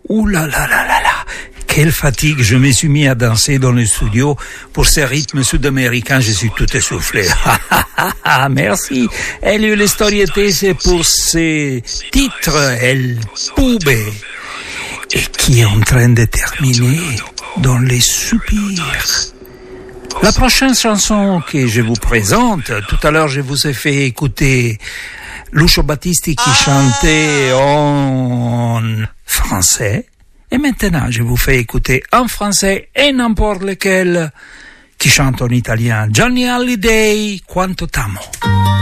Ouh là là là là là, quelle fatigue, je me suis mis à danser dans le studio pour ces rythmes sud-américains, je suis tout essoufflé. Merci. Elio le storiette, c'est pour ces titres, El Pube, et qui est en train de terminer dans les soupirs. La prochaine chanson que je vous présente, tout à l'heure je vous ai fait écouter Lucio Battisti qui chantait en français. Et maintenant, je vous fais écouter en français et n'importe lequel qui chante en italien. Johnny Hallyday, Quanto t'amo.